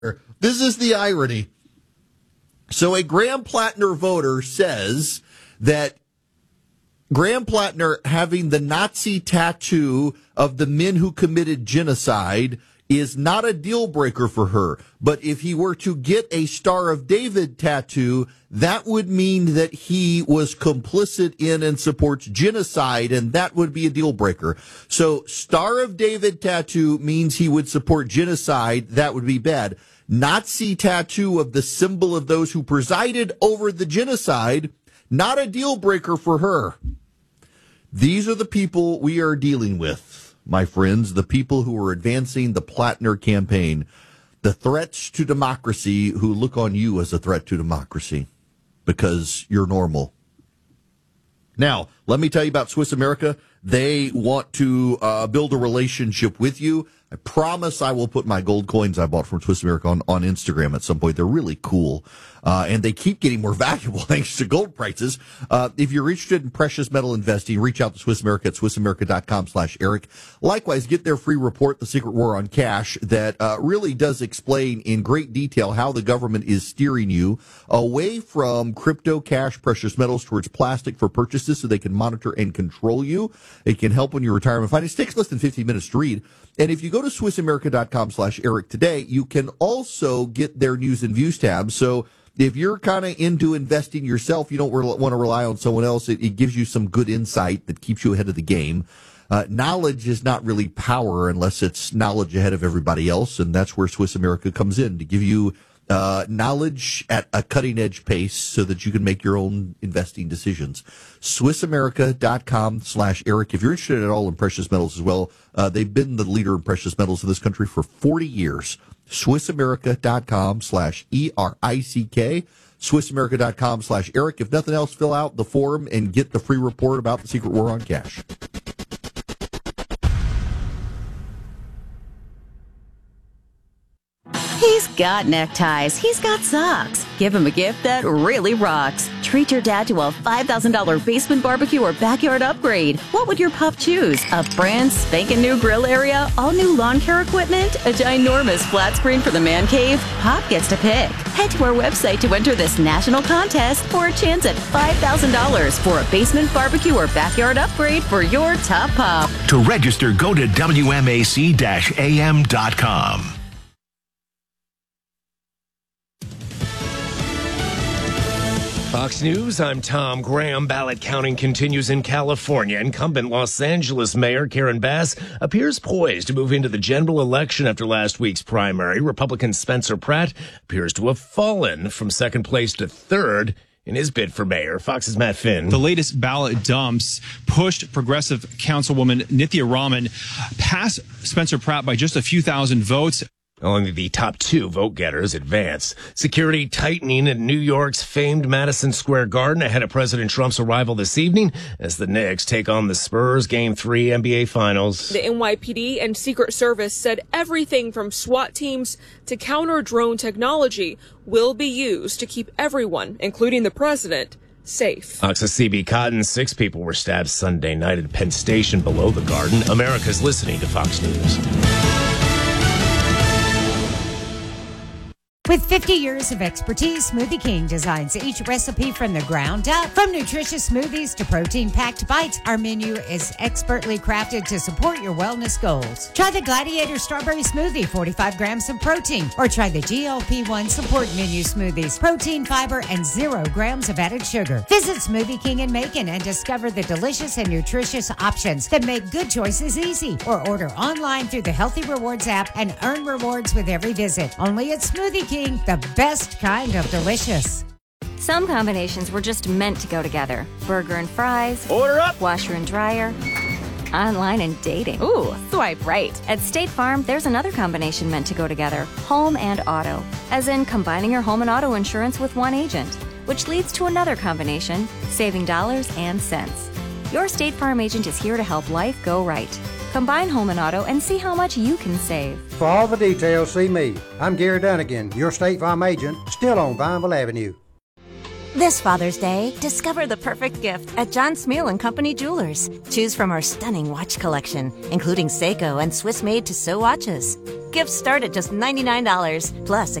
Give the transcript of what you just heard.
This is the irony. So a Graham Plattner voter says that Graham Plattner having the Nazi tattoo of the men who committed genocide is not a deal breaker for her. But if he were to get a Star of David tattoo, that would mean that he was complicit in and supports genocide, and that would be a deal breaker. So Star of David tattoo means he would support genocide. That would be bad. Nazi tattoo of the symbol of those who presided over the genocide, not a deal breaker for her. These are the people we are dealing with, my friends, the people who are advancing the Plattner campaign, the threats to democracy who look on you as a threat to democracy because you're normal. Now, let me tell you about Swiss America. They want to build a relationship with you. I promise I will put my gold coins I bought from Swiss America on Instagram at some point. They're really cool. And they keep getting more valuable thanks to gold prices. If you're interested in precious metal investing, reach out to Swiss America at SwissAmerica.com/Eric. Likewise, get their free report, The Secret War on Cash, that really does explain in great detail how the government is steering you away from crypto, cash, precious metals towards plastic for purchases so they can monitor and control you. It can help when your retirement finance. It takes less than 15 minutes to read. And if you go to SwissAmerica.com/Eric today, you can also get their news and views tab. So if you're kind of into investing yourself, you don't want to rely on someone else. It gives you some good insight that keeps you ahead of the game. Knowledge is not really power unless it's knowledge ahead of everybody else. And that's where Swiss America comes in to give you knowledge at a cutting edge pace so that you can make your own investing decisions. SwissAmerica.com/Eric. If you're interested at all in precious metals as well, they've been the leader in precious metals in this country for 40 years. SwissAmerica.com/ERICK. SwissAmerica.com/Eric. If nothing else, fill out the form and get the free report about the secret war on cash. He's got neckties. He's got socks. Give him a gift that really rocks. Treat your dad to a $5,000 basement barbecue or backyard upgrade. What would your pup choose? A brand spanking new grill area? All new lawn care equipment? A ginormous flat screen for the man cave? Pop gets to pick. Head to our website to enter this national contest for a chance at $5,000 for a basement barbecue or backyard upgrade for your top pup. To register, go to WMAC-AM.com. Fox News, I'm Tom Graham. Ballot counting continues in California. Incumbent Los Angeles Mayor Karen Bass appears poised to move into the general election after last week's primary. Republican Spencer Pratt appears to have fallen from second place to third in his bid for mayor. Fox's Matt Finn. The latest ballot dumps pushed progressive councilwoman Nithya Raman past Spencer Pratt by just a few thousand votes. Only the top two vote-getters advance. Security tightening at New York's famed Madison Square Garden ahead of President Trump's arrival this evening as the Knicks take on the Spurs Game 3 NBA Finals. The NYPD and Secret Service said everything from SWAT teams to counter-drone technology will be used to keep everyone, including the president, safe. Fox's CB Cotton, 6 people were stabbed Sunday night at Penn Station below the Garden. America's listening to Fox News. With 50 years of expertise, Smoothie King designs each recipe from the ground up. From nutritious smoothies to protein-packed bites, our menu is expertly crafted to support your wellness goals. Try the Gladiator Strawberry Smoothie, 45 grams of protein, or try the GLP-1 Support Menu Smoothies, protein, fiber, and 0 grams of added sugar. Visit Smoothie King in Macon and discover the delicious and nutritious options that make good choices easy. Or order online through the Healthy Rewards app and earn rewards with every visit. Only at Smoothie King, the best kind of delicious. Some combinations were just meant to go together. Burger and fries. Order up! Washer and dryer. Online and dating. Ooh, swipe right. At State Farm, there's another combination meant to go together. Home and auto. As in combining your home and auto insurance with one agent. Which leads to another combination, saving dollars and cents. Your State Farm agent is here to help life go right. Combine home and auto and see how much you can save. For all the details, see me. I'm Gary Dunnigan, your State Farm agent, still on Vineville Avenue. This Father's Day, discover the perfect gift at John Smeal & Company Jewelers. Choose from our stunning watch collection, including Seiko and Swiss-made Tissot watches. Gifts start at just $99, plus